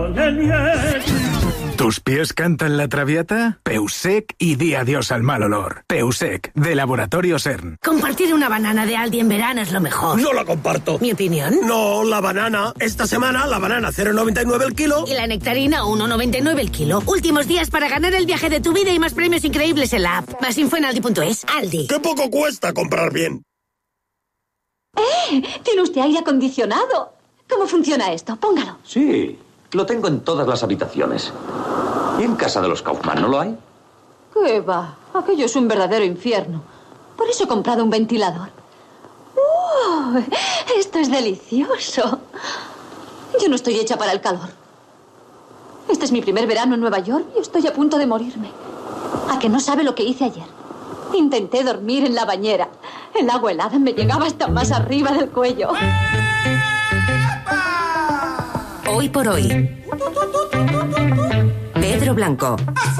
¿Tus pies cantan la traviata? Peusec y di adiós al mal olor. Peusec, de Laboratorio CERN. Compartir una banana de Aldi en verano es lo mejor. No la comparto. ¿Mi opinión? No, la banana. Esta semana la banana 0,99 el kilo. Y la nectarina 1,99 el kilo. Últimos días para ganar el viaje de tu vida y más premios increíbles en la app. Más info en aldi.es. Aldi. ¡Qué poco cuesta comprar bien! ¿Tiene usted aire acondicionado? ¿Cómo funciona esto? Póngalo. Sí, lo tengo en todas las habitaciones. ¿Y en casa de los Kaufman no lo hay? ¿Qué va? Aquello es un verdadero infierno. Por eso he comprado un ventilador. Esto es delicioso. Yo no estoy hecha para el calor. Este es mi primer verano en Nueva York y estoy a punto de morirme. ¿A que no sabe lo que hice ayer? Intenté dormir en la bañera. El agua helada me llegaba hasta más arriba del cuello. Hoy por hoy. Pedro Blanco.